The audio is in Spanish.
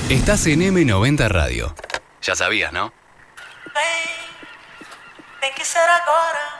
Estás en M90 Radio. Ya sabías, ¿no? Tem que ser agora.